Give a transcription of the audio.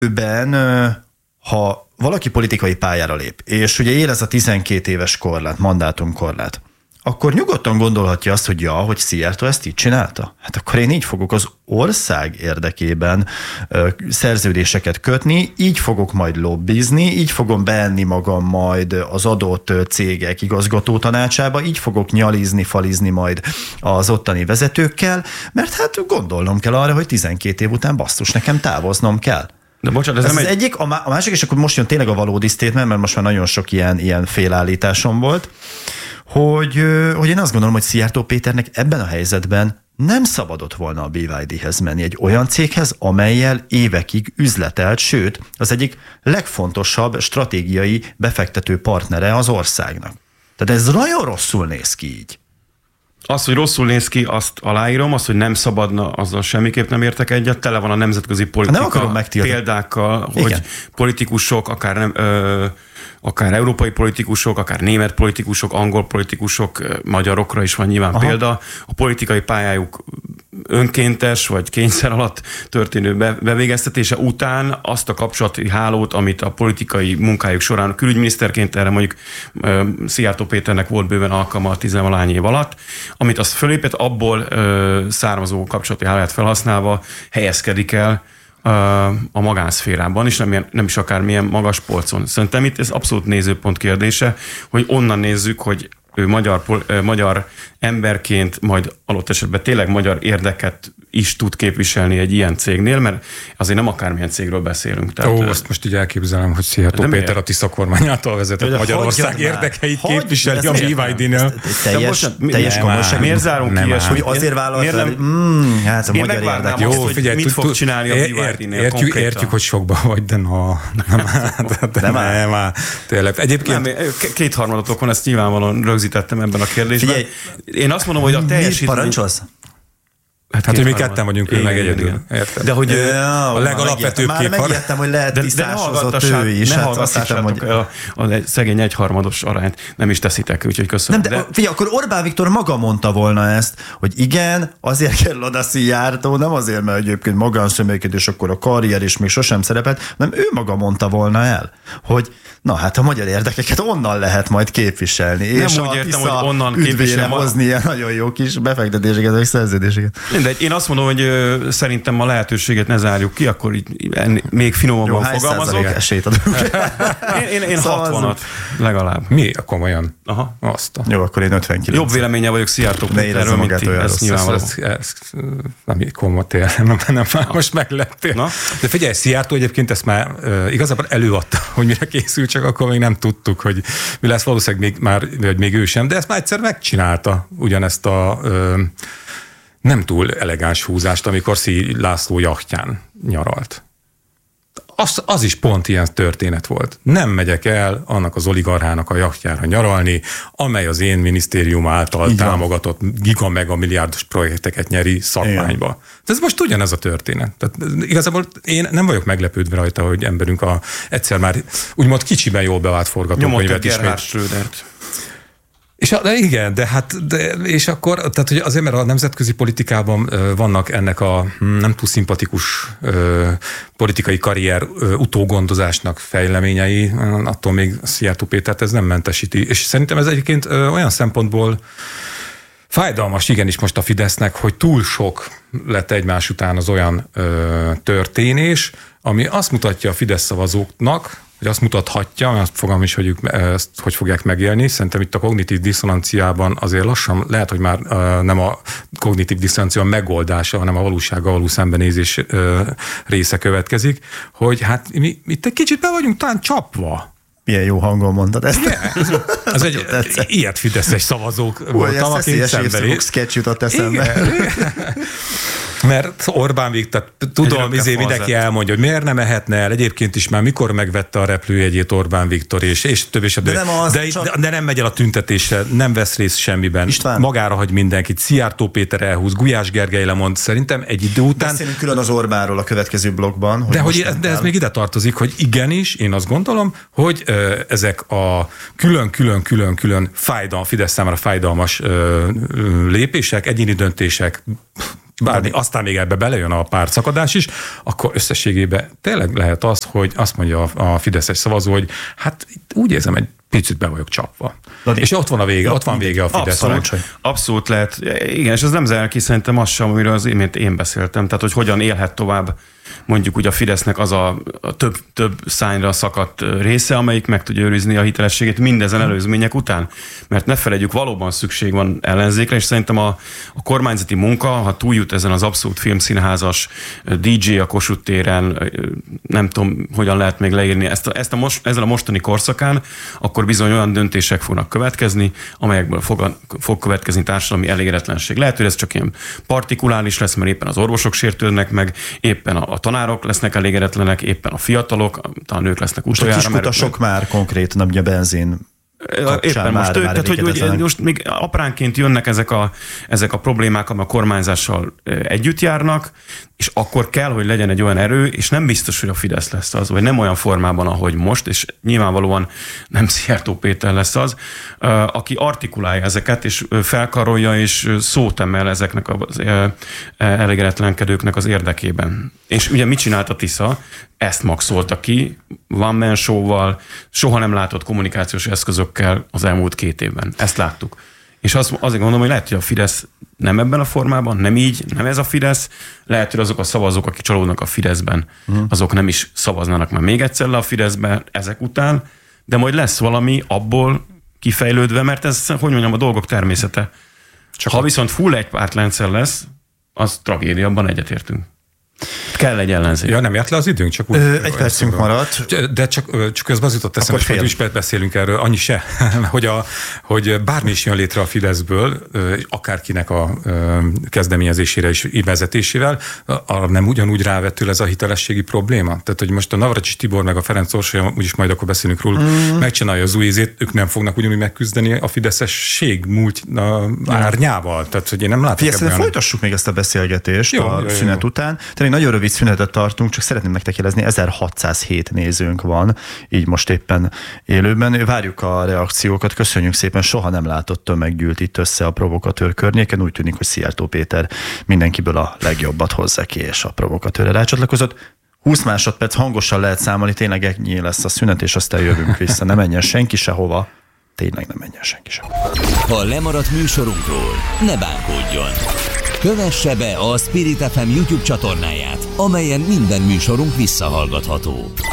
ha valaki politikai pályára lép, és ugye él ez a 12 éves korlát, mandátumkorlát, akkor nyugodtan gondolhatja azt, hogy hogy Szijjártó ezt így csinálta. Hát akkor én így fogok az ország érdekében szerződéseket kötni, így fogok majd lobbizni, így fogom beenni magam majd az adott cégek igazgató tanácsába, így fogok nyalizni, falizni majd az ottani vezetőkkel, mert hát gondolnom kell arra, hogy 12 év után basszus, nekem távoznom kell. De bocsánat, ez nem az egyik, a másik, és akkor most jön tényleg a valódi statement, mert most már nagyon sok ilyen félállításom volt, hogy én azt gondolom, hogy Szijjártó Péternek ebben a helyzetben nem szabadott volna a BYD-hez menni, egy olyan céghez, amellyel évekig üzletelt, sőt, az egyik legfontosabb stratégiai befektető partnere az országnak. Tehát ez nagyon rosszul néz ki így. Az, hogy rosszul néz ki, azt aláírom, az, hogy nem szabadna, azzal semmiképp nem értek egyet. Tele van a nemzetközi politika példákkal, hogy igen, politikusok, akár európai politikusok, akár német politikusok, angol politikusok, magyarokra is van nyilván példa. A politikai pályájuk önkéntes vagy kényszer alatt történő bevégeztetése után azt a kapcsolati hálót, amit a politikai munkájuk során külügyminiszterként, erre mondjuk Szijjártó Péternek volt bőven alkalma a 10-valahány év alatt, amit azt fölépett, abból származó kapcsolati hálóját felhasználva helyezkedik el a magánszférában, és nem is akármilyen magas polcon. Szerintem itt ez abszolút nézőpont kérdése, hogy onnan nézzük, hogy ő magyar emberként, majd adott esetben tényleg magyar érdeket is tud képviselni egy ilyen cégnél, mert azért nem akármilyen cégről beszélünk. Tehát, azt most így elképzelem, hogy Szijjártó Péter a Tisza kormány által vezetett Magyarország érdekeit képviseli a BYD-nél. Teljes komolyság. Miért zárunk ki ilyesmit? Hogy azért vállalta, hát a magyar érdek. Jó, figyelj, mit fog csinálni a BYD-nél konkrétan? Értjük, hogy sokban vagy, de nem. Tényleg. Egyébként... Kétharmadatok van, ezt nyilvánvalóan rögzítettem ebben a kérdésben. Figyelj, én azt mondom, hogy a teljesítmény... Parancsolsz? Hát, hogy mi ketten vagyunk, ő meg egyedül. Érted? De hogy a legalapvetőbb már megijedtem, hogy lehet tisztásozott ő is. Ne hallgassátok a szegény egyharmados arányt, nem is teszitek, úgyhogy köszönöm. Nem, de figyelj, akkor Orbán Viktor maga mondta volna ezt, hogy igen, azért kell oda Szijjártó, nem azért, mert egyébként magánszemélyként, és akkor a karrier is még sosem szerepelt, hanem ő maga mondta volna el, hogy na hát a magyar érdekeket onnan lehet majd képviselni. Nem és úgy értem, hogy onnan képviselni. Hozni ilyen nagyon jó kis befektetéseket, vagy szerződéseket. De én azt mondom, hogy szerintem a lehetőséget ne zárjuk ki, akkor így még finomabban fogalmazok. Esélyt adunk. Én 60-at legalább. Mi? Komolyan? Aha. Jó, akkor én 59. Jobb véleménye vagyok Szijjártó Péterről, mint ti. Ez nyilvánvaló. Nem komoly, nem most meglettél. Na? De figyelj, Szijjártó egyébként ezt már igazából előadta, hogy mire készül, csak akkor még nem tudtuk, hogy mi lesz, valószínűleg még ő sem, de ezt már egyszer megcsinálta ugyanezt a nem túl elegáns húzást, amikor Szijjártó László jachtján nyaralt. Az is pont ilyen történet volt. Nem megyek el annak az oligarchának a jachtjára nyaralni, amely az én minisztérium által támogatott gigamilliárdos projekteket nyeri szakmányba. Ez most ugyanez a történet. Tehát igazából én nem vagyok meglepődve rajta, hogy emberünk egyszer már úgymond kicsiben jól bevált forgatókönyvet ismét. Igen, és akkor, tehát hogy azért, mert a nemzetközi politikában vannak ennek a nem túl szimpatikus politikai karrier utógondozásnak fejleményei, attól még Szijjártó Pétert ez nem mentesíti. És szerintem ez egyébként olyan szempontból fájdalmas igenis most a Fidesznek, hogy túl sok lett egymás után az olyan történés, ami azt mutatja a Fidesz szavazóknak, hogy azt mutathatja, azt fogom is, hogy ők ezt hogy fogják megélni. Szerintem itt a kognitív diszonanciában azért lassan, lehet, hogy már nem a kognitív diszonancia megoldása, hanem a valósággal való szembenézés része következik, hogy hát mi itt egy kicsit be vagyunk talán csapva. Milyen jó hangon mondtad ezt. Yeah, ez egy ilyet fideszes szavazók voltam, akik szembenéz. Sketch jutott eszembe. Mert Orbán Viktor, tudom, mindenki elmondja, hogy miért nem mehetne el, egyébként is már mikor megvette a repülőjegyét Orbán Viktor, és több és több. De nem megy el a tüntetésre, nem vesz részt semmiben. István. Magára hagy mindenkit. Szijjártó Péter elhúz, Gulyás Gergely lemond, szerintem egy idő után. Beszélünk külön az Orbánról a következő blogban. De ez még ide tartozik, hogy igenis, én azt gondolom, hogy ezek a külön Fidesz számára fájdalmas lépések, egyéni döntések, bármi, aztán még ebbe belejön a pártszakadás is, akkor összességében tényleg lehet az, hogy azt mondja a fideszes szavazó, hogy hát úgy érzem, egy picit be vagyok csapva. És ott van a vége, ott van vége a Fidesznek. Abszolút lehet. Igen, és ez nem zár ki szerintem az sem, amiről az imént én beszéltem. Tehát, hogy hogyan élhet tovább mondjuk úgy a Fidesznek az a több szányra szakadt része, amelyik meg tudja őrizni a hitelességét mindezen előzmények után. Mert ne felejtjük, valóban szükség van ellenzékre, és szerintem a kormányzati munka, ha túljut ezen az abszolút filmszínházas DJ a Kossuth téren, nem tudom, hogyan lehet még leírni ezen a mostani korszakán, akkor bizony olyan döntések fognak következni, amelyekből fog következni társadalmi elégedetlenség. Lehet, hogy ez csak ilyen partikuláris lesz, mert éppen az orvosok sértődnek meg, éppen a tanárok lesznek elégedetlenek, éppen a fiatalok, talán ők lesznek utoljára. Most a kiskutasok már konkrétan, ugye benzin éppen most tehát, hogy most még apránként jönnek ezek a problémák, amely a kormányzással együtt járnak, és akkor kell, hogy legyen egy olyan erő, és nem biztos, hogy a Fidesz lesz az, vagy nem olyan formában, ahogy most, és nyilvánvalóan nem Szijjártó Péter lesz az, aki artikulálja ezeket, és felkarolja, és szót emel ezeknek az elégedetlenkedőknek az érdekében. És ugye mit csinált a Tisza? Ezt maxolta ki, one man show-val, soha nem látott kommunikációs eszközökkel az elmúlt 2 évben. Ezt láttuk. És azért gondolom, hogy lehet, hogy a Fidesz nem ebben a formában, nem így, nem ez a Fidesz, lehet, hogy azok a szavazók, akik csalódnak a Fideszben, azok nem is szavaznának már még egyszer le a Fideszbe ezek után, de majd lesz valami abból kifejlődve, mert ez, hogy mondjam, a dolgok természete. Ha viszont full egypártrendszer lesz, az tragédia, abban egyetértünk. Kell egy ellenzék. Ja, nem járt le az időnk, csak úgy. Egy percünk maradt. De csak közben az jutott eszembe, hogy is beszélünk erről, annyi se, hogy bármi is jön létre a Fideszből, akárkinek a kezdeményezésére és vezetésével, arra nem ugyanúgy rávetül ez a hitelességi probléma. Tehát, hogy most a Navracsics Tibor meg a Ferenc Orsolya, úgyis majd akkor beszélünk róla, megcsinálja az új ízét, ők nem fognak ugyanúgy megküzdeni a fideszesség múlt árnyával. Tehát, hogy én nem látok ebben. Folytassuk még ezt a beszélgetést a szünet után. Nagyon rövid szünetet tartunk, csak szeretném nektek jelezni, 1607 nézőnk van, így most éppen élőben. Várjuk a reakciókat, köszönjük szépen, soha nem látott tömeg gyűlt itt össze a provokatőr környéken, úgy tűnik, hogy Szijjártó Péter mindenkiből a legjobbat hozza ki, és a provokatőrre rácsatlakozott. 20 másodperc hangosan lehet számolni, tényleg ennyi lesz a szünet, és aztán jövünk vissza, ne menjen senki sehova. Tényleg nem menjen senki sehova. Ha lemaradt műsorunkról, ne bánkodjon! Kövesse be a Spirit FM YouTube csatornáját, amelyen minden műsorunk visszahallgatható.